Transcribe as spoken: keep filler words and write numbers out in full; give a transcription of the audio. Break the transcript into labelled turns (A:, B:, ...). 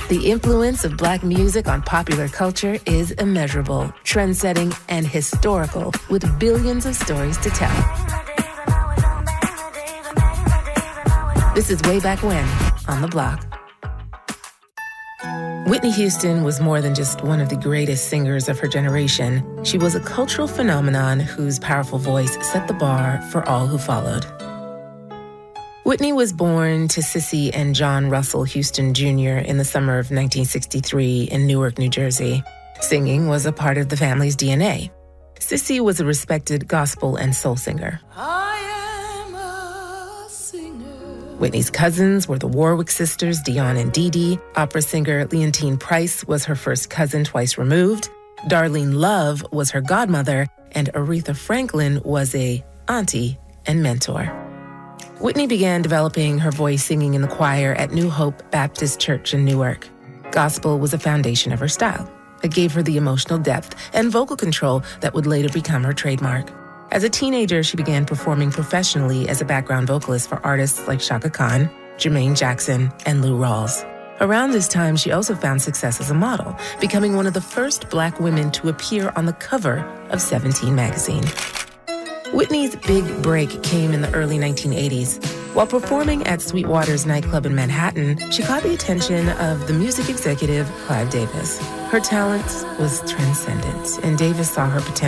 A: The influence of Black music on popular culture is immeasurable, trend-setting, and historical, with billions of stories to tell. This is Way Back When on The Block. Whitney Houston was more than just one of the greatest singers of her generation. She was a cultural phenomenon whose powerful voice set the bar for all who followed. Whitney was born to Cissy and John Russell Houston Junior in the summer of nineteen sixty-three in Newark, New Jersey. Singing was a part of the family's D N A. Cissy was a respected gospel and soul singer.
B: I am a singer.
A: Whitney's cousins were the Warwick sisters, Dion and Dee Dee. Opera singer Leontine Price was her first cousin twice removed. Darlene Love was her godmother, and Aretha Franklin was a auntie and mentor. Whitney began developing her voice singing in the choir at New Hope Baptist Church in Newark. Gospel was a foundation of her style. It gave her the emotional depth and vocal control that would later become her trademark. As a teenager, she began performing professionally as a background vocalist for artists like Chaka Khan, Jermaine Jackson, and Lou Rawls. Around this time, she also found success as a model, becoming one of the first Black women to appear on the cover of Seventeen magazine. Whitney's big break came in the early nineteen eighties. While performing at Sweetwater's nightclub in Manhattan, she caught the attention of the music executive Clive Davis. Her talent was transcendent, and Davis saw her potential